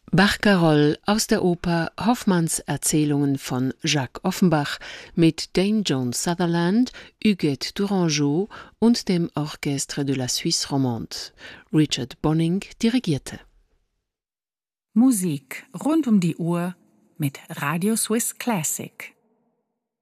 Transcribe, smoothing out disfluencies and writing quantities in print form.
Barcarolle aus der Oper Hoffmanns Erzählungen von Jacques Offenbach mit Dame Joan Sutherland, Huguette Tourangeau und dem Orchestre de la Suisse Romande. Richard Bonning dirigierte. Musik rund um die Uhr mit Radio Swiss Classic.